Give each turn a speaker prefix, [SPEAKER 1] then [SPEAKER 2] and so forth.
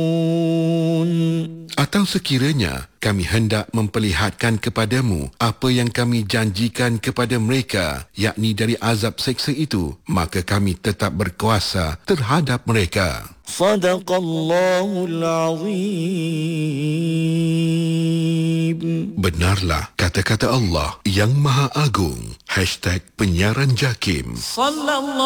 [SPEAKER 1] Atau sekiranya kami hendak memperlihatkan kepadamu apa yang kami janjikan kepada mereka, yakni dari azab seksa itu, maka kami tetap berkuasa terhadap mereka.
[SPEAKER 2] Sadaqallahul Azim.
[SPEAKER 1] Benarlah kata-kata Allah yang Maha Agung. #penyiaran JAKIM.